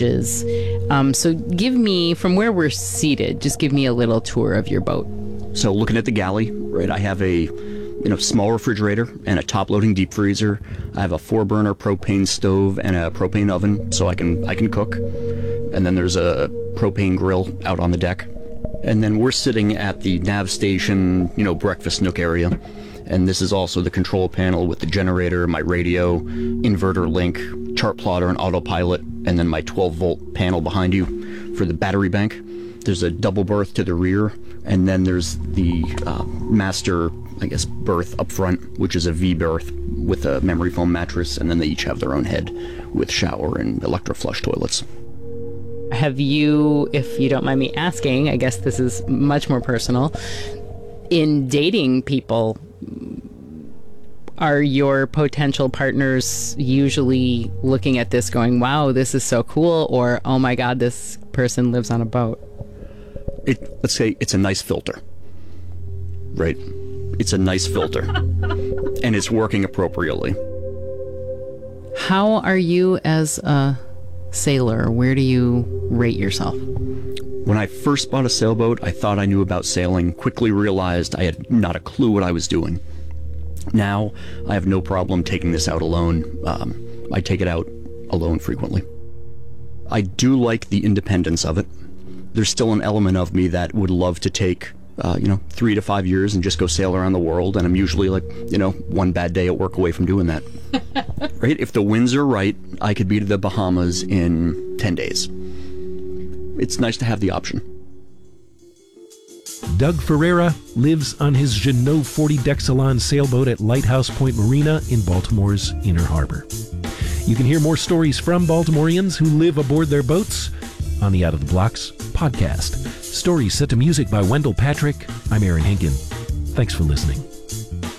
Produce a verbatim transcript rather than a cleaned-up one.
is. Um, so give me, from where we're seated, just give me a little tour of your boat. So looking at the galley, right, I have a you know small refrigerator and a top-loading deep freezer. I have a four-burner propane stove and a propane oven, so I can I can cook. And then there's a propane grill out on the deck. And then we're sitting at the nav station, you know, breakfast nook area. And this is also the control panel with the generator, my radio, inverter link, chart plotter, and autopilot, and then my twelve volt panel behind you for the battery bank. There's a double berth to the rear, and then there's the uh, master, I guess, berth up front, which is a V berth with a memory foam mattress, and then they each have their own head with shower and electro-flush toilets. Have you, if you don't mind me asking, I guess this is much more personal, in dating people, are your potential partners usually looking at this going, wow, this is so cool, or, oh my God, this person lives on a boat? It, let's say it's a nice filter, right? It's a nice filter, and it's working appropriately. How are you as a sailor? Where do you rate yourself? When I first bought a sailboat, I thought I knew about sailing, quickly realized I had not a clue what I was doing. Now, I have no problem taking this out alone. Um, I take it out alone frequently. I do like the independence of it. There's still an element of me that would love to take, uh, you know, three to five years and just go sail around the world, and I'm usually like, you know, one bad day at work away from doing that. Right? If the winds are right, I could be to the Bahamas in ten days. It's nice to have the option. Doug Ferreira lives on his Jeanneau forty Dexalon sailboat at Lighthouse Point Marina in Baltimore's Inner Harbor. You can hear more stories from Baltimoreans who live aboard their boats on the Out of the Blocks podcast. Stories set to music by Wendell Patrick. I'm Aaron Hinkin. Thanks for listening.